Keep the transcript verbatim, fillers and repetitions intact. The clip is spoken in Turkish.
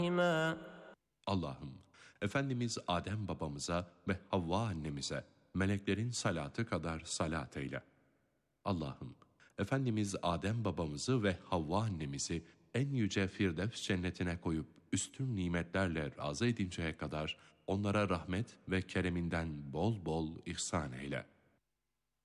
Allah'ım, Efendimiz Adem babamıza ve Havva annemize meleklerin salatı kadar salat eyle. Allah'ım, Efendimiz Adem babamızı ve Havva annemizi en yüce Firdevs cennetine koyup üstün nimetlerle razı edinceye kadar onlara rahmet ve kereminden bol bol ihsan eyle.